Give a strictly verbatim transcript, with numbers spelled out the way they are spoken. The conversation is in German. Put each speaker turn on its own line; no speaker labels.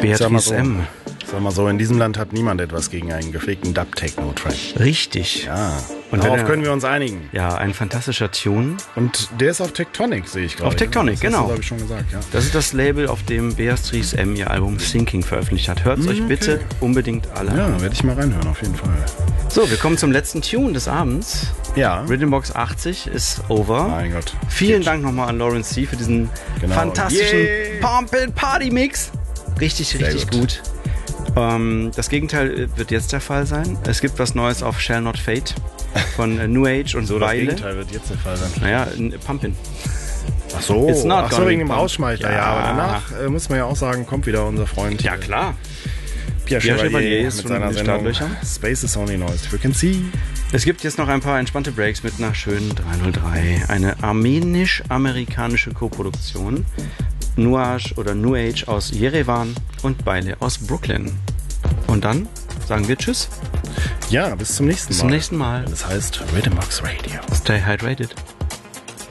Beatrice M.
Sag mal so, in diesem Land hat niemand etwas gegen einen gepflegten Dub-Techno-Track.
Richtig.
Ja,
und
darauf
er,
können wir uns einigen.
Ja, ein fantastischer Tune.
Und der ist auf Tectonic, sehe ich gerade.
Auf Tectonic,
das
genau.
Das habe ich schon gesagt, ja.
Das ist das Label, auf dem Beatrice M. ihr Album Thinking veröffentlicht hat. Hört es
okay.
euch bitte unbedingt alle
Ja,
an.
werde ich mal reinhören, auf jeden Fall.
So, wir kommen zum letzten Tune des Abends.
Ja.
Rhythmbox achtzig ist over.
Mein Gott.
Vielen
Geht.
Dank nochmal an Lawrence C. für diesen
Genau.
fantastischen
Yeah.
Pumpin' Party Mix. Richtig,
Sehr
richtig gut. gut. Ähm, das Gegenteil wird jetzt der Fall sein. Es gibt was Neues auf Shall Not Fade von äh, New Age und
So,
Weile.
das Gegenteil wird jetzt der Fall sein.
Naja, ein Pumpin'.
Ach so,
It's not
Ach so
gonna
wegen dem
be
Rausschmeißer.
pumped.
Ja,
Ja.
aber danach äh, muss man ja auch sagen, kommt wieder unser Freund.
Ja, klar.
Pierre,
Pierre
Chevalier,
Chevalier ist
mit
schon
seiner
in den
Sendung
Startlöchern.
Space is only noise frequency.
Es gibt jetzt noch ein paar entspannte Breaks mit einer schönen dreihundertdrei. Eine armenisch-amerikanische Koproduktion. Nuage oder New Age aus Jerewan und Beile aus Brooklyn. Und dann sagen wir Tschüss.
Ja, bis zum nächsten Mal.
Bis zum nächsten Mal.
Das heißt Rhythmbox Radio.
Stay hydrated.